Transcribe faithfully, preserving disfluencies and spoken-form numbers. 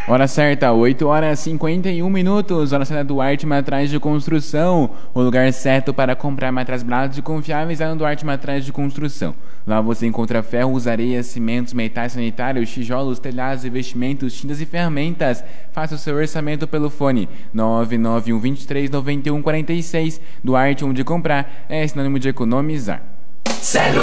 Hora certa, oito horas e cinquenta e um minutos. Hora certa, Duarte Materiais de Construção. O lugar certo para comprar materiais baratos e confiáveis é no Duarte Materiais de Construção. Lá você encontra ferros, areias, cimentos, metais sanitários, tijolos, telhados, revestimentos, tintas e ferramentas. Faça o seu orçamento pelo fone nove nove um dois três nove um quatro seis. Duarte, onde comprar é sinônimo de economizar. Zero